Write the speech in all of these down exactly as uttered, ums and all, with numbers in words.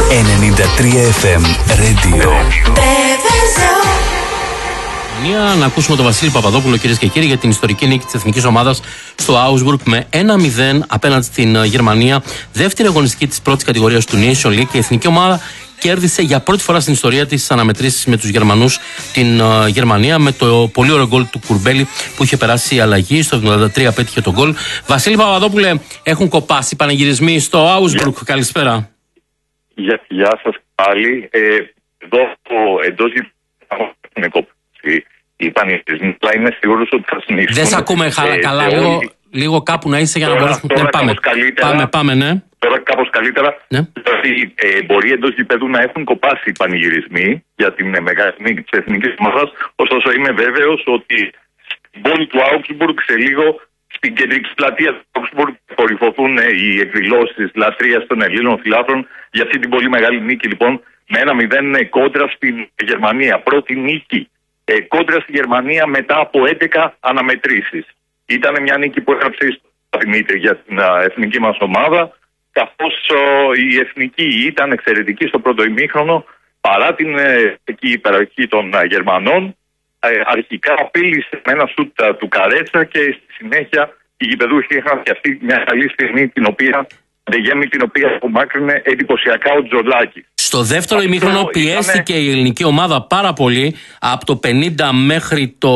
ενενήντα τρία εφ εμ Radio. Να ακούσουμε τον Βασίλη Παπαδόπουλο, κυρίες και κύριοι, για την ιστορική νίκη της εθνικής ομάδας στο Augsburg με ένα μηδέν απέναντι στην Γερμανία. Δεύτερη αγωνιστική της πρώτης κατηγορίας του Nation League, και η εθνική ομάδα κέρδισε για πρώτη φορά στην ιστορία της αναμετρήσεις με τους Γερμανούς την uh, Γερμανία, με το πολύ ωραίο γκολ του Κουρμπέλη που είχε περάσει η αλλαγή. Στο εβδομήντα τρία πέτυχε τον γκολ. Βασίλη Παπαδόπουλε, έχουν κοπάσει πανηγυρισμοί στο Augsburg. Yeah. Καλησπέρα. Γεια, γεια σας πάλι. Ε, εδώ εντός έχουν κοπάσει οι πανηγυρισμοί, αλλά είμαι σίγουρος ότι θα συνεχίσουν. Δεν σε ακούμε χα, ε, καλά, ε, λίγο, όλοι... λίγο κάπου να είσαι για να μπορέσουμε να πάμε. Πάμε, πάμε, ναι. Τώρα κάπως καλύτερα. Ναι. Δηλαδή, ε, μπορεί εντός γηπέδου να έχουν κοπάσει οι πανηγυρισμοί για την ε, μεγάλη νίκη της εθνικής ομάδας. Ωστόσο, είμαι βέβαιος ότι στην πόλη του Augsburg σε λίγο, στην κεντρική πλατεία του Augsburg, κορυφωθούν ε, οι εκδηλώσεις λατρείας των Ελλήνων φιλάθλων για αυτή την πολύ μεγάλη νίκη, λοιπόν, με ένα μηδέν ε, κόντρα στην Γερμανία. Πρώτη νίκη ε, κόντρα στη Γερμανία μετά από έντεκα αναμετρήσεις. Ήταν μια νίκη που έγραψε στο Δημήτρη για την ε, εθνική μας ομάδα, καθώς η εθνική ήταν εξαιρετική στο πρώτο ημίχρονο, παρά την ε, υπεροχή των ε, Γερμανών. Ε, αρχικά απείλησε με ένα σούτ του Καρέτσα και στη συνέχεια οι γηπεδούχοι είχαν φτιαχτεί μια καλή στιγμή, την οποία, την οποία απομάκρυνε εντυπωσιακά ο Τζολάκης. Στο δεύτερο ημίχρονο πιέστηκε ήταν... η ελληνική ομάδα πάρα πολύ, από το πενήντα μέχρι το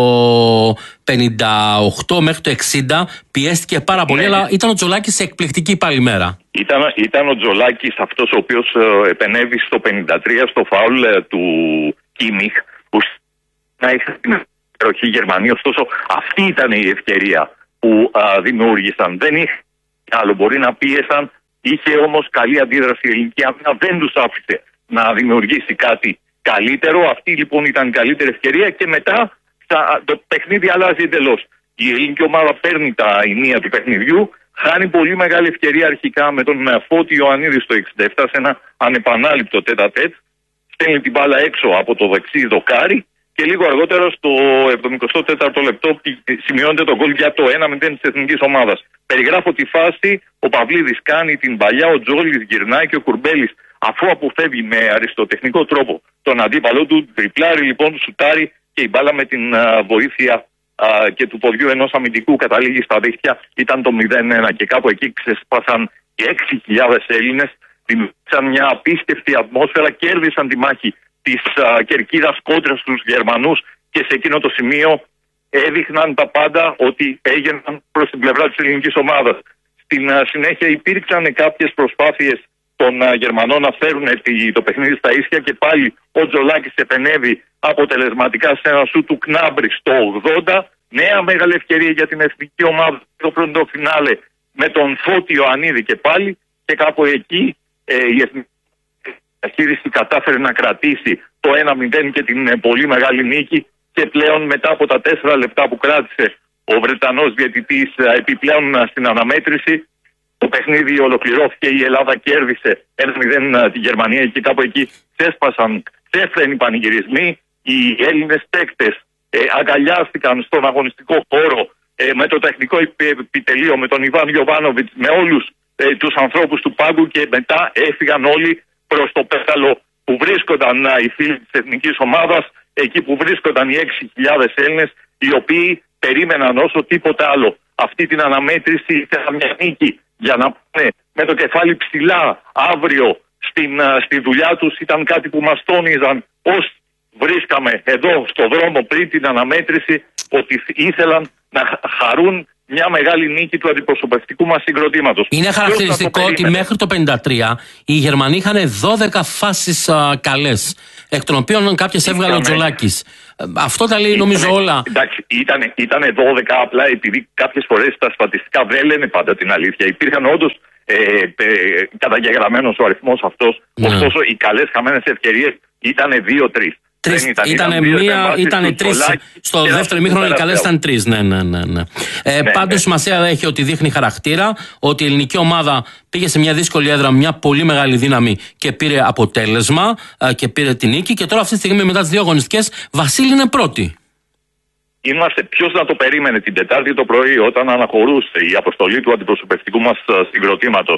πενήντα οκτώ μέχρι το εξήντα πιέστηκε πάρα πολύ, ναι. Αλλά ήταν ο Τζολάκης σε εκπληκτική πάλι μέρα. Ήταν, ήταν ο Τζολάκης αυτός ο οποίος ε, επενέβη στο πενήντα τρία στο φάουλ ε, του Κίμιχ, που να είχε την υπεροχή Γερμανία. Ωστόσο αυτή ήταν η ευκαιρία που ε, δημιούργησαν. Δεν είχε άλλο, μπορεί να πίεσαν. Είχε όμως καλή αντίδραση η ελληνική άμυνα, δεν τους άφησε να δημιουργήσει κάτι καλύτερο. Αυτή λοιπόν ήταν η καλύτερη ευκαιρία και μετά θα, το παιχνίδι αλλάζει εντελώς. Η ελληνική ομάδα παίρνει τα ηνία του παιχνιδιού, χάνει πολύ μεγάλη ευκαιρία αρχικά με τον Φώτη Ιωαννίδη στο εξήντα επτά σε ένα ανεπανάληπτο τέτα-τέτ. Στέλνει την μπάλα έξω από το δεξί δοκάρι και λίγο αργότερα στο εβδομήντα τέταρτο λεπτό σημειώνεται το γκολ για το ένα μηδέν της εθνικής ομάδας. Περιγράφω τη φάση, ο Παυλίδης κάνει την παλιά, ο Τζόλης γυρνάει και ο Κουρμπέλης, αφού αποφεύγει με αριστοτεχνικό τρόπο τον αντίπαλό του, τριπλάρει λοιπόν, σουτάρει και η μπάλα με την α, βοήθεια α, και του ποδιού ενός αμυντικού καταλήγει στα δίχτυα. Ήταν το μηδέν ένα και κάπου εκεί ξεσπάσαν και έξι χιλιάδες Έλληνες, δημιούργησαν μια απίστευτη ατμόσφαιρα, κέρδισαν τη μάχη της κερκίδας κόντρα στους Γερμανούς και σε εκείνο το σημείο έδειχναν τα πάντα ότι έγιναν προς την πλευρά της ελληνικής ομάδας. Στην α, συνέχεια υπήρξαν κάποιες προσπάθειες των α, Γερμανών να φέρουν το παιχνίδι στα ίσια και πάλι ο Τζολάκης επενέβη αποτελεσματικά σε ένα σου του Κνάμπρη στο ογδόντα. Νέα μεγάλη ευκαιρία για την εθνική ομάδα στο πρώτο φινάλε με τον Φώτη Ιωαννίδη και πάλι, και κάπου εκεί ε, η εθνική διαχείριση κατάφερε να κρατήσει το ένα μηδέν και την ε, πολύ μεγάλη νίκη, και πλέον μετά από τα τέσσερα λεπτά που κράτησε ο Βρετανός διαιτητής επιπλέον στην αναμέτρηση, το παιχνίδι ολοκληρώθηκε, η Ελλάδα κέρδισε ένα μηδέν τη Γερμανία και κάπου εκεί ξέσπασαν ξέφρενοι πανηγυρισμοί. Οι Έλληνες παίκτες ε, αγκαλιάστηκαν στον αγωνιστικό χώρο ε, με το τεχνικό επιτελείο, με τον Ιβάν Γιοβάνοβιτς, με όλους ε, τους ανθρώπους του πάγκου, και μετά έφυγαν όλοι προς το πέταλο που βρίσκονταν ε, οι φίλοι της εθνικής ομάδας, εκεί που βρίσκονταν οι έξι χιλιάδες Έλληνες, οι οποίοι περίμεναν όσο τίποτα άλλο αυτή την αναμέτρηση, ήθελαν μια νίκη για να πάνε με το κεφάλι ψηλά αύριο στην, στη δουλειά τους. Ήταν κάτι που μας τόνιζαν όσοι βρίσκαμε εδώ στο δρόμο πριν την αναμέτρηση, ότι ήθελαν να χαρούν μια μεγάλη νίκη του αντιπροσωπευτικού μας συγκροτήματος. Είναι χαρακτηριστικό ότι μέχρι το πενήντα τρία οι Γερμανοί είχαν δώδεκα φάσεις α, καλές, εκ των οποίων κάποιες έβγαλε ο Τζολάκης. Αυτό τα λέει νομίζω ήτανε, όλα. Εντάξει, ήταν, ήτανε δώδεκα, απλά επειδή κάποιες φορές τα στατιστικά δεν λένε πάντα την αλήθεια. Υπήρχαν όντως ε, ε, καταγεγραμμένος ο αριθμός αυτός. Ναι. Ωστόσο οι καλές χαμένες ευκαιρίες ήτανε δύο τρεις. Τρεις, ήταν, ήτανε δύο, μία, ήτανε τρεις. Στο δεύτερο ημίχρονο οι καλές ήταν τρεις. Ναι, ναι, ναι, ναι. Ε, ναι, πάντως ναι. Σημασία έχει ότι δείχνει χαρακτήρα, ότι η ελληνική ομάδα πήγε σε μια δύσκολη έδρα, μια πολύ μεγάλη δύναμη και πήρε αποτέλεσμα και πήρε την νίκη. Και τώρα αυτή τη στιγμή μετά τις δύο αγωνιστικές, Βασίλη είναι πρώτη. Είμαστε, ποιος να το περίμενε την Τετάρτη το πρωί, όταν αναχωρούσε η αποστολή του αντιπροσωπευτικού μας συγκροτήματος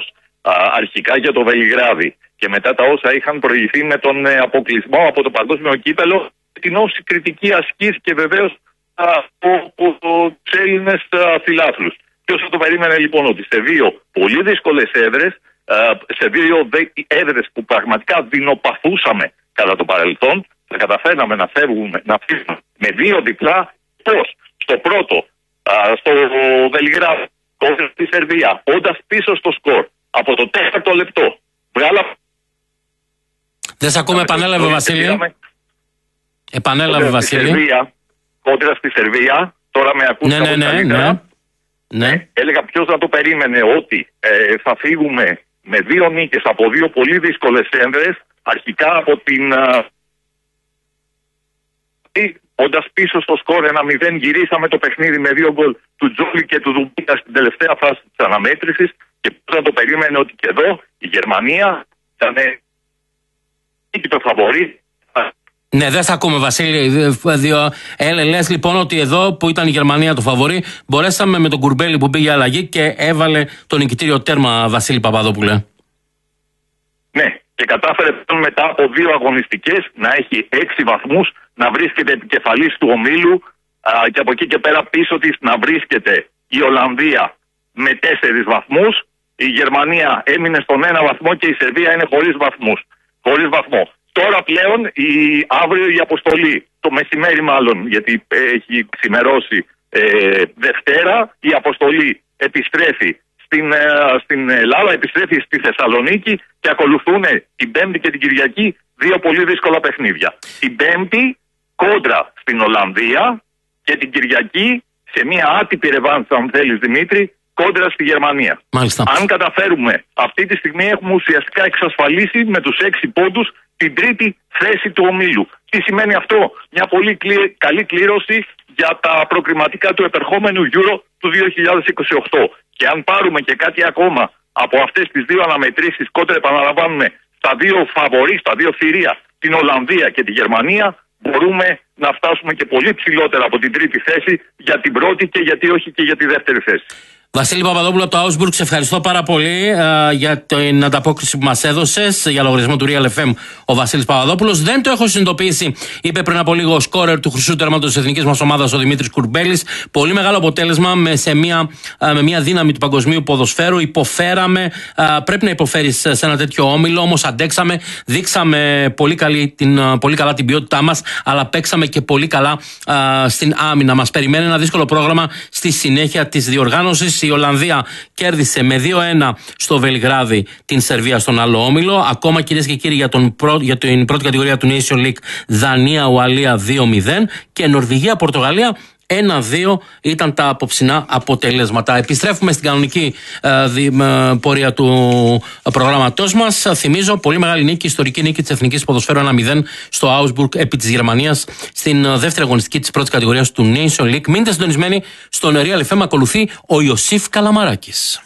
αρχικά για το Βελιγράδι και μετά τα όσα είχαν προηγηθεί με τον ε, αποκλεισμό από το παγκόσμιο κύπελο, την όση κριτική ασκής και βεβαίως από τους Έλληνες φιλάθλους. Ποιος θα το περίμενε λοιπόν ότι σε δύο πολύ δύσκολες έδρες, σε δύο έδρες που πραγματικά δεινοπαθούσαμε κατά το παρελθόν, θα καταφέρναμε να φεύγουμε, να φύγουμε με δύο διπλά. Πώς? Στο πρώτο, στο Βελιγράδι, κόντρα στη Σερβία, όντας πίσω στο σκορ, από το τέταρτο λεπτό. Βγάλα... Δεν σε ακούμε, επανέλαβε Βασίλη. Επανέλαβε Βασίλη. Σερβία, κόντρα στη Σερβία, τώρα με ακούς ναι, ναι, ναι, καλύτερα. Ναι. Ναι. Έλεγα ποιος να το περίμενε ότι ε, θα φύγουμε με δύο νίκες από δύο πολύ δύσκολες ένδρες, αρχικά από την... Όντας πίσω στο σκορ ένα μηδέν γυρίσαμε το παιχνίδι με δύο γκολ του Τζόλι και του Δουμπίκα στην τελευταία φάση της αναμέτρησης και ποιος να το περίμενε ότι και εδώ η Γερμανία ήταν το φαβορί. Ναι, δεν θα ακούμε Βασίλη. Ε, λες λοιπόν ότι εδώ που ήταν η Γερμανία το φαβορί, μπορέσαμε με τον Κουρμπέλη που πήγε αλλαγή και έβαλε το νικητήριο τέρμα, Βασίλη Παπαδόπουλε. Ναι, και κατάφερε μετά από δύο αγωνιστικές να έχει έξι βαθμούς, να βρίσκεται επικεφαλής του ομίλου α, και από εκεί και πέρα πίσω της να βρίσκεται η Ολλανδία με τέσσερις βαθμούς. Η Γερμανία έμεινε στον ένα βαθμό και η Σερβία είναι χωρίς βαθμούς. Χωρίς βαθμό. Τώρα πλέον η, αύριο η αποστολή, το μεσημέρι μάλλον, γιατί έχει ξημερώσει ε, Δευτέρα, η αποστολή επιστρέφει στην, ε, στην Ελλάδα, επιστρέφει στη Θεσσαλονίκη και ακολουθούν την Πέμπτη και την Κυριακή δύο πολύ δύσκολα παιχνίδια. Την Πέμπτη κόντρα στην Ολλανδία και την Κυριακή σε μια άτυπη ρεβάνς, αν θέλεις Δημήτρη, κόντρα στη Γερμανία. Μάλιστα. Αν καταφέρουμε, αυτή τη στιγμή έχουμε ουσιαστικά εξασφαλίσει με τους έξι πόντους την τρίτη θέση του ομίλου. Τι σημαίνει αυτό? Μια πολύ κλη... καλή κλήρωση για τα προκριματικά του επερχόμενου Euro του δύο χιλιάδες είκοσι οκτώ. Και αν πάρουμε και κάτι ακόμα από αυτές τις δύο αναμετρήσεις, κόντρα επαναλαμβάνουμε στα δύο φαβορί, στα δύο θηρία, την Ολλανδία και τη Γερμανία, μπορούμε να φτάσουμε και πολύ ψηλότερα από την τρίτη θέση για την πρώτη και γιατί όχι και για τη δεύτερη θέση. Βασίλη Παπαδόπουλο από το Augsburg, σε ευχαριστώ πάρα πολύ uh, για την ανταπόκριση που μας έδωσες για λογαριασμό του Real εφ εμ ο Βασίλης Παπαδόπουλος. Δεν το έχω συνειδητοποιήσει, είπε πριν από λίγο ο σκόρερ του χρυσού τέρματος της εθνικής μας ομάδας ο Δημήτρης Κουρμπέλης. Πολύ μεγάλο αποτέλεσμα με, σε μια, uh, με μια δύναμη του παγκοσμίου ποδοσφαίρου. Υποφέραμε, uh, πρέπει να υποφέρεις σε ένα τέτοιο όμιλο, όμως αντέξαμε, δείξαμε πολύ, καλή, την, uh, πολύ καλά την ποιότητά μας, αλλά παίξαμε και πολύ καλά uh, στην άμυνα. Μας περιμένει ένα δύσκολο πρόγραμμα στη συνέχεια της διοργάνωσης. Η Ολλανδία κέρδισε με δύο ένα στο Βελιγράδι την Σερβία στον άλλο όμιλο. Ακόμα, κυρίες και κύριοι, για, τον πρω... για την πρώτη κατηγορία του Nation League, Δανία-Ουαλία δύο μηδέν και Νορβηγία-Πορτογαλία ένα δύο ήταν τα απόψινά αποτελέσματα. Επιστρέφουμε στην κανονική ε, δι, ε, πορεία του προγράμματός μας. Θυμίζω, πολύ μεγάλη νίκη, ιστορική νίκη της Εθνικής Ποδοσφαίρου ένα μηδέν στο Augsburg επί της Γερμανίας στην ε, δεύτερη αγωνιστική της πρώτης κατηγορίας του Nation League. Μείνετε συντονισμένοι, στον Real εφ εμ ακολουθεί ο Ιωσήφ Καλαμαράκης.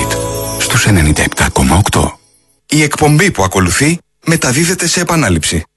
ενενήντα επτά κόμμα οκτώ. Η εκπομπή που ακολουθεί μεταδίδεται σε επανάληψη.